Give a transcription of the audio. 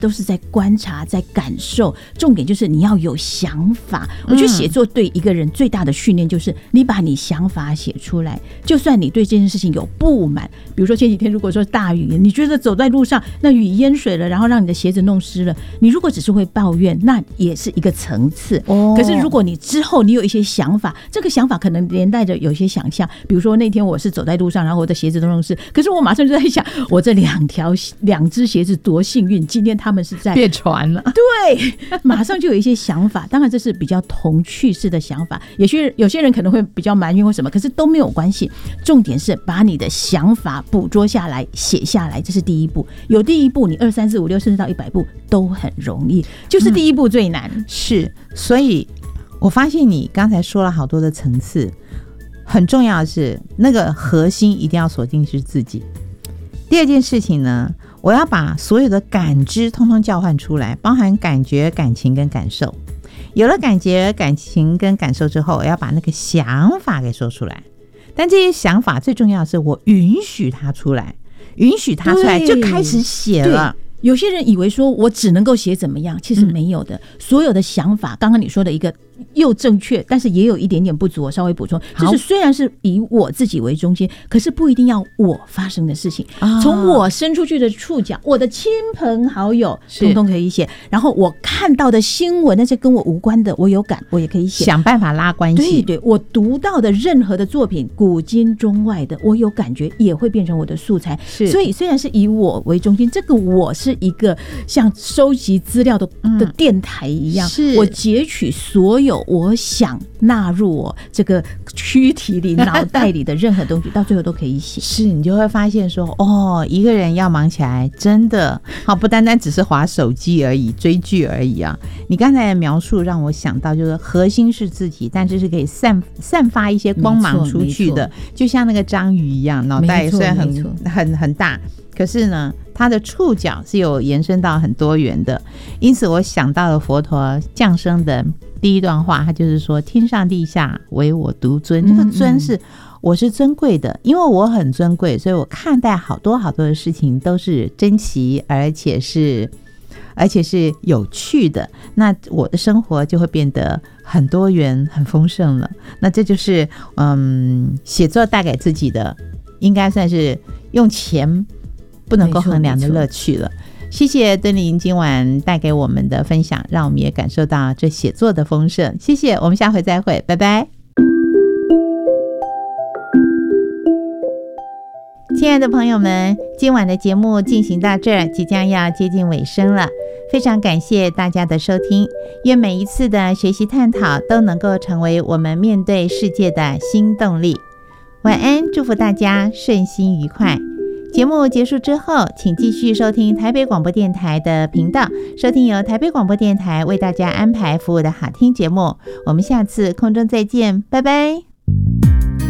都是在观察，在感受，重点就是你要有想法。我觉得写作对一个人最大的训练就是你把你想法写出来，就算你对这件事情有不满，比如说前几天如果说大雨，你觉得走在路上那雨淹水了，然后让你的鞋子弄湿了，你如果只是会抱怨，那也是一个层次。可是如果你之后你有一些想法，这个想法可能连带着有一些想象，比如说那天我是走在路上，然后我的鞋子都弄湿，可是我马上就在想，我这两只鞋子多幸运，今天他们是在变船了。 对，马上就有一些想法。当然这是比较童趣式的想法，也许有些人可能会比较埋怨或什么，可是都没有关系。重点是把你的想法捕捉下来，写下来，这是第一步。有第一步，你2、3、4、5、6甚至到100步都很容易，就是第一步最难。 是，所以我发现你刚才说了好多的层次，很重要的是那个核心一定要锁定是自己。第二件事情呢，我要把所有的感知通通交换出来，包含感觉、感情跟感受。有了感觉、感情跟感受之后，我要把那个想法给说出来。但这些想法最重要的是我允许它出来，允许它出来就开始写了。 有些人以为说我只能够写怎么样，其实没有的。所有的想法，刚刚你说的一个又正确，但是也有一点点不足，我稍微补充，就是虽然是以我自己为中心，可是不一定要我发生的事情，从我伸出去的触角，我的亲朋好友通通可以写，然后我看到的新闻，那些跟我无关的，我有感，我也可以写， 想办法拉关系。 对，我读到的任何的作品，古今中外的，我有感觉也会变成我的素材。所以虽然是以我为中心，这个我是一个像收集资料的电台一样，我截取所有我想纳入我这个躯体里、脑袋里的任何东西，到最后都可以写。 是，你就会发现说，一个人要忙起来，真的好，不单单只是滑手机而已、追剧而已啊。你刚才的描述让我想到，就是核心是自己，但这是可以散发一些光芒出去的，就像那个章鱼一样，脑袋虽然很大，可是呢，它的触角是有延伸到很多元的。因此我想到了佛陀降生的第一段话，他就是说天上地下唯我独尊。这个尊是我是尊贵的，因为我很尊贵，所以我看待好多好多的事情都是珍奇，而且是有趣的，那我的生活就会变得很多元很丰盛了。那这就是写作带给自己的，应该算是用钱不能够衡量的乐趣了。谢谢敦霖今晚带给我们的分享，让我们也感受到这写作的丰盛。谢谢，我们下回再会，拜拜。亲爱的朋友们，今晚的节目进行到这儿，即将要接近尾声了，非常感谢大家的收听，愿每一次的学习探讨都能够成为我们面对世界的新动力。晚安，祝福大家顺心愉快。节目结束之后，请继续收听台北广播电台的频道，收听由台北广播电台为大家安排服务的好听节目。我们下次空中再见，拜拜。